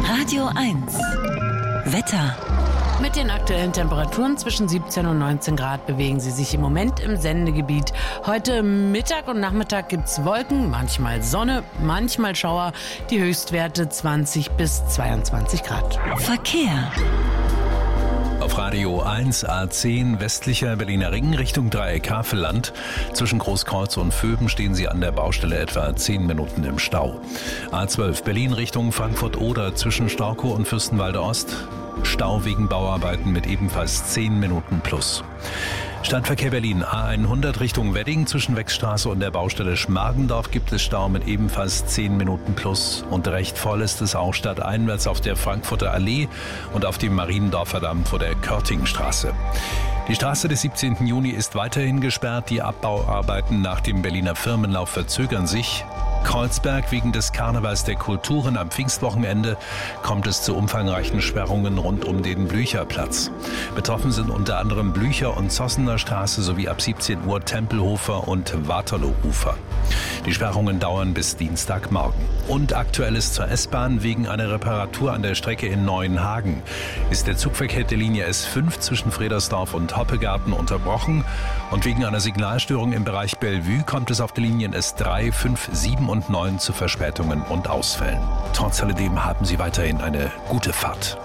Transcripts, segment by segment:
Radio 1. Wetter. Mit den aktuellen Temperaturen zwischen 17 und 19 Grad bewegen sie sich im Moment im Sendegebiet. Heute Mittag und Nachmittag gibt's Wolken, manchmal Sonne, manchmal Schauer. Die Höchstwerte 20 bis 22 Grad. Verkehr. Auf Radio 1 A10 westlicher Berliner Ring Richtung Dreieck Havelland. Zwischen Großkreuz und Vöben stehen Sie an der Baustelle etwa 10 Minuten im Stau. A12 Berlin Richtung Frankfurt-Oder zwischen Storkow und Fürstenwalde Ost. Stau wegen Bauarbeiten mit ebenfalls 10 Minuten plus. Stadtverkehr Berlin A100 Richtung Wedding zwischen Wechstraße und der Baustelle Schmargendorf gibt es Stau mit ebenfalls 10 Minuten plus. Und recht voll ist es auch stadteinwärts auf der Frankfurter Allee und auf dem Mariendorfer Damm vor der Körtingstraße. Die Straße des 17. Juni ist weiterhin gesperrt. Die Abbauarbeiten nach dem Berliner Firmenlauf verzögern sich. Kreuzberg wegen des Karnevals der Kulturen am Pfingstwochenende kommt es zu umfangreichen Sperrungen rund um den Blücherplatz. Betroffen sind unter anderem Blücher- und Zossener Straße sowie ab 17 Uhr Tempelhofer und Waterlooufer. Die Sperrungen dauern bis Dienstagmorgen. Und Aktuelles zur S-Bahn: Wegen einer Reparatur an der Strecke in Neuenhagen ist der Zugverkehr der Linie S5 zwischen Fredersdorf und Hoppegarten unterbrochen. Und wegen einer Signalstörung im Bereich Bellevue kommt es auf den Linien S3, 5, 7 und 9 zu Verspätungen und Ausfällen. Trotz alledem haben Sie weiterhin eine gute Fahrt.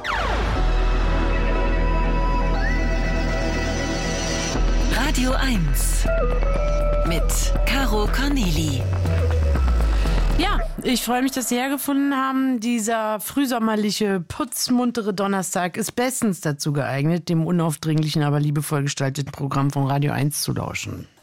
Radio 1 mit Caro Corneli. Ja, ich freue mich, dass Sie hergefunden haben. Dieser frühsommerliche, putzmuntere Donnerstag ist bestens dazu geeignet, dem unaufdringlichen, aber liebevoll gestalteten Programm von Radio 1 zu lauschen.